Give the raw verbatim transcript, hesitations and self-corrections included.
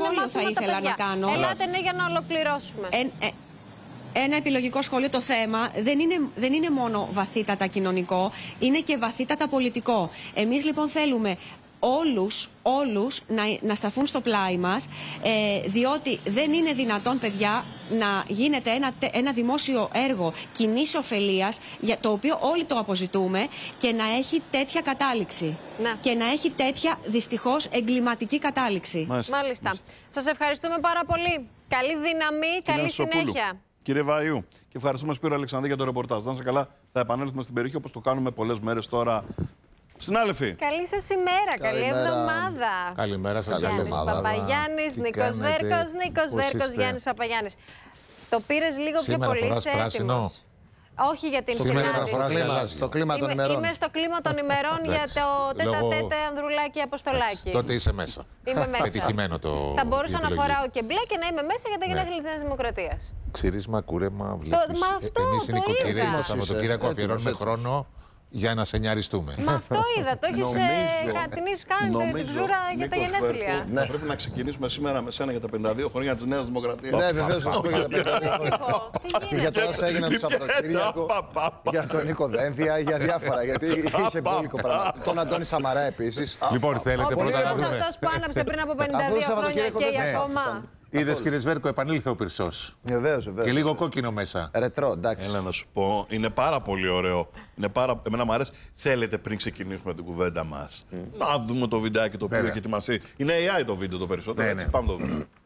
σχόλιο θα ήθελα να κάνω. Ελάτε, ναι, για να ολοκληρώσουμε. Ε, ε, Ένα επιλογικό σχόλιο. Το θέμα δεν είναι, δεν είναι μόνο βαθύτατα κοινωνικό, είναι και βαθύτατα πολιτικό. Εμείς λοιπόν θέλουμε όλους, όλους να, να σταθούν στο πλάι μας, ε, διότι δεν είναι δυνατόν, παιδιά, να γίνεται ένα, ένα δημόσιο έργο κοινής ωφελίας, για το οποίο όλοι το αποζητούμε, και να έχει τέτοια κατάληξη. Ναι. Και να έχει τέτοια, δυστυχώς, εγκληματική κατάληξη. Μάλιστα. Μάλιστα. Σας ευχαριστούμε πάρα πολύ. Καλή δύναμη, καλή συνέχεια. Κύριε Βαϊού, και ευχαριστούμε Σπύρο Αλεξανδρή για το ρεπορτάζ. Να είστε καλά, θα επανέλθουμε στην περιοχή όπως το κάνουμε πολλές μέρες τώρα. Συνάδελφοι. Καλή σας ημέρα, καλή εβδομάδα. Καλημέρα σας, καλή εβδομάδα. Παπαγιάννης, Νίκος Βέρκος, Νίκος Βέρκος, Γιάννης Παπαγιάννης. Το πήρες λίγο πιο πολύ, είσαι έτοιμος? Όχι για την συνάντηση. Στο κλίμα των ημερών. Είμαι στο κλίμα των ημερών για το τέτα τέτα Ανδρουλάκη Αποστολάκη. Τότε είσαι μέσα. Είμαι μέσα. Πετυχημένο το. Θα μπορούσα να φοράω και μπλε και να είμαι μέσα για τα γενέθλια της Νέας Δημοκρατίας. Ξύρισμα, κούρεμα, βλέπεις. Μα αυτό Εμείς οι το νοικοκυρές είδα. το Σαββατοκύριακο αφιερώνουμε χρόνο για να σε νιαριστούμε. Μα αυτό είδα. Το έχεις κατηνήσει, κάνετε την ψούρα για τα γενέθλια. Ναι, πρέπει να ξεκινήσουμε σήμερα με σένα για τα πενήντα δύο χρόνια της Νέας Δημοκρατίας. Ναι, βεβαίως, σας πω για τα πενήντα δύο χρόνια. Και για το όσα έγιναν το Σαββατοκύριακο, για τον Νίκο Δένδια, για διάφορα. Γιατί είχε μπόλικο πράγμα. Τον Αντώνη Σαμαρά επίσης. Λοιπόν, θέλετε πρώτα να δούμε. Αυτός που άναψε πριν από πενήντα δύο χρόνια και ακόμα. Είδες, κύριε Σβέρκο, επανήλθε ο Πυρσός. Βεβαίως, βεβαίως. Και λίγο κόκκινο μέσα. Ρετρό, εντάξει. Έλα να σου πω, είναι πάρα πολύ ωραίο. Είναι πάρα... Εμένα μου αρέσει. Θέλετε πριν ξεκινήσουμε την κουβέντα μας mm. να δούμε το βιντεάκι το οποίο έχει ετοιμαστεί. Είναι έι άι το βίντεο το περισσότερο. Ναι, έτσι, ναι. πάμε το δούμε.